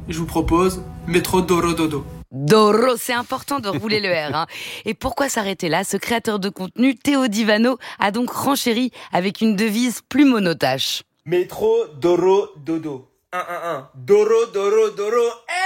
je vous propose Métro Doro Dodo. Doro, c'est important de rouler le R. Et pourquoi s'arrêter là ? Ce créateur de contenu, Théo Divano, a donc renchéri avec une devise plus monotache. Métro Doro Dodo. 1-1-1. Doro Doro Doro.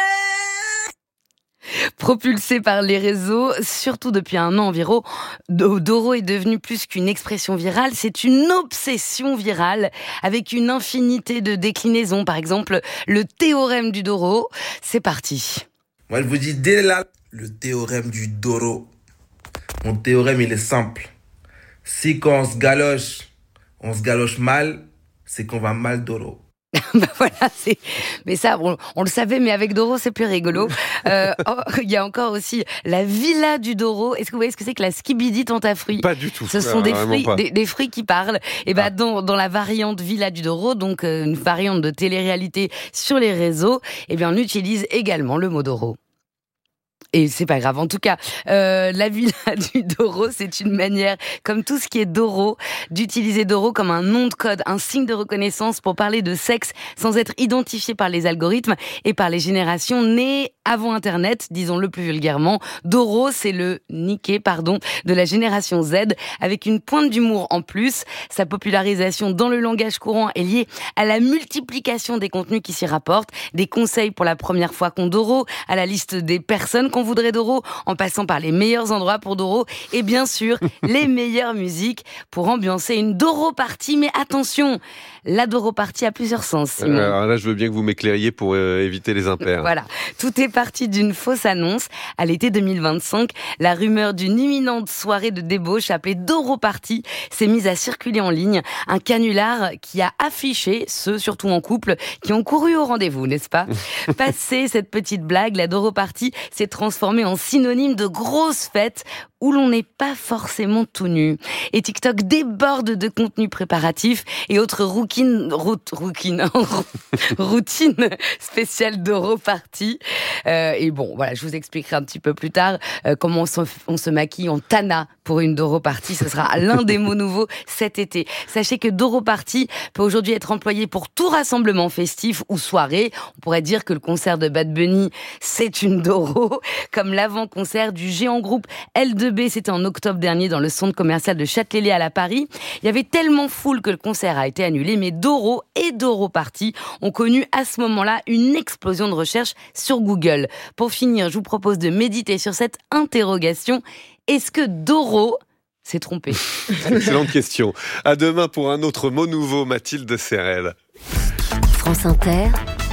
Propulsé par les réseaux, surtout depuis un an environ, Doro est devenu plus qu'une expression virale, c'est une obsession virale avec une infinité de déclinaisons. Par exemple, le théorème du Doro. C'est parti. Moi, je vous dis dès là, le théorème du Doro. Mon théorème, il est simple. Si quand on se galoche mal, c'est qu'on va mal Doro. Voilà, mais ça, on le savait, mais avec Doro, c'est plus rigolo. Il y a encore aussi la villa du Doro. Est-ce que vous voyez ce que c'est que la skibidi tentafruit ? Pas du tout. Ce sont des fruits qui parlent. Et dans la variante villa du Doro, donc une variante de télé-réalité sur les réseaux, on utilise également le mot Doro. Et c'est pas grave. En tout cas, la villa du Doro, c'est une manière, comme tout ce qui est Doro, d'utiliser Doro comme un nom de code, un signe de reconnaissance pour parler de sexe sans être identifié par les algorithmes et par les générations nées avant Internet, disons-le plus vulgairement. Doro, c'est le niqué, de la génération Z, avec une pointe d'humour en plus. Sa popularisation dans le langage courant est liée à la multiplication des contenus qui s'y rapportent, des conseils pour la première fois qu'on Doro, à la liste des personnes qu'on voudrait Doro, en passant par les meilleurs endroits pour Doro, et bien sûr, les meilleures musiques pour ambiancer une Doro party. Mais attention, la Doro party a plusieurs sens, Simon. Alors là, je veux bien que vous m'éclairiez pour éviter les impairs. Voilà, tout est parti d'une fausse annonce. À l'été 2025, la rumeur d'une imminente soirée de débauche appelée Doro Party s'est mise à circuler en ligne. Un canular qui a affiché ceux, surtout en couple, qui ont couru au rendez-vous, n'est-ce pas ? Passé cette petite blague, la Doro Party s'est transformée en synonyme de grosse fête où l'on n'est pas forcément tout nu. Et TikTok déborde de contenus préparatifs et autres routines spéciales Doro Party. Et bon, voilà, je vous expliquerai un petit peu plus tard comment on se maquille en Tana pour une Doro Party. Ce sera l'un des mots nouveaux cet été. Sachez que Doro Party peut aujourd'hui être employé pour tout rassemblement festif ou soirée. On pourrait dire que le concert de Bad Bunny, c'est une Doro, comme l'avant-concert du géant groupe L2B, c'était en octobre dernier dans le centre commercial de Châtelet-Léal à Paris. Il y avait tellement foule que le concert a été annulé, mais Doro et Doro Party ont connu à ce moment-là une explosion de recherche sur Google. Pour finir, je vous propose de méditer sur cette interrogation. Est-ce que Doro s'est trompé ? Excellente question. À demain pour un autre mot nouveau, Mathilde Serrel. France Inter,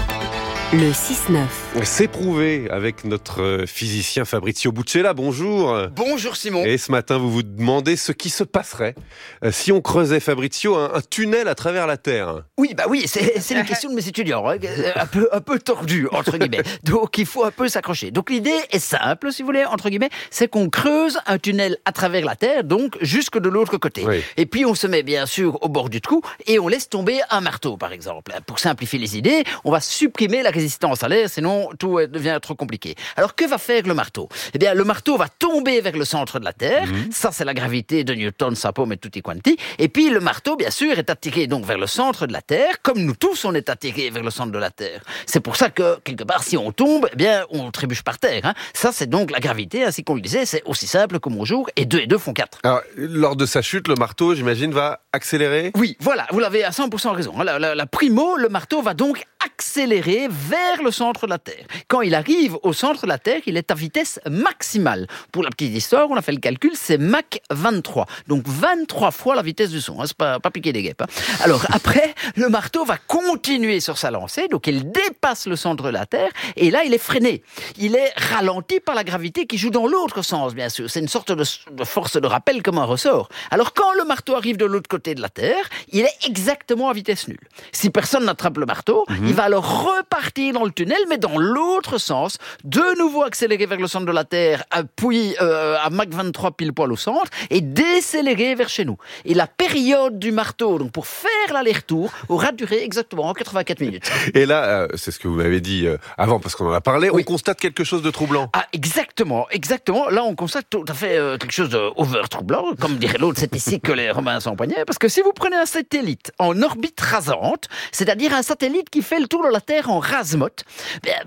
le 6-9. C'est prouvé avec notre physicien Fabrizio Buccella. Bonjour. Bonjour Simon. Et ce matin, vous vous demandez ce qui se passerait si on creusait, Fabrizio, un tunnel à travers la Terre. Oui, c'est une question de mes étudiants, un peu tordue, entre guillemets. Donc il faut un peu s'accrocher. Donc l'idée est simple, si vous voulez, entre guillemets, c'est qu'on creuse un tunnel à travers la Terre, donc jusque de l'autre côté. Oui. Et puis on se met bien sûr au bord du trou et on laisse tomber un marteau, par exemple. Pour simplifier les idées, on va supprimer la résistance à l'air, sinon tout devient trop compliqué. Alors que va faire le marteau ? Eh bien, le marteau va tomber vers le centre de la Terre. Ça, c'est la gravité de Newton, sa pomme et tutti quanti. Et puis, le marteau, bien sûr, est attiré donc vers le centre de la Terre, comme nous tous, on est attirés vers le centre de la Terre. C'est pour ça que, quelque part, si on tombe, eh bien, on trébuche par terre. Ça, c'est donc la gravité, ainsi qu'on le disait, c'est aussi simple que mon jour, et 2 et 2 font 4. Alors, lors de sa chute, le marteau, j'imagine, va accélérer ? Oui, voilà, vous l'avez à 100% raison. La primo, le marteau va donc accélérer vers le centre de la Terre. Quand il arrive au centre de la Terre, il est à vitesse maximale. Pour la petite histoire, on a fait le calcul, c'est Mach 23. Donc 23 fois la vitesse du son. C'est pas piquer des guêpes. Alors après, le marteau va continuer sur sa lancée, donc il dépasse le centre de la Terre, et là il est freiné. Il est ralenti par la gravité qui joue dans l'autre sens, bien sûr. C'est une sorte de force de rappel comme un ressort. Alors quand le marteau arrive de l'autre côté de la Terre, il est exactement à vitesse nulle. Si personne n'attrape le marteau, il va alors repartir dans le tunnel, mais dans l'autre sens, de nouveau accélérer vers le centre de la Terre, puis à Mach 23 pile poil au centre, et décélérer vers chez nous. Et la période du marteau, donc pour faire l'aller-retour, aura duré exactement 84 minutes. Et là, c'est ce que vous m'avez dit avant, parce qu'on en a parlé, oui. On constate quelque chose de troublant. Ah, exactement. Là, on constate tout à fait quelque chose d'over troublant. Comme dirait l'autre, c'est ici que les Romains s'empoignaient. Parce que si vous prenez un satellite en orbite rasante, c'est-à-dire un satellite qui fait le tour de la Terre en rase-motte,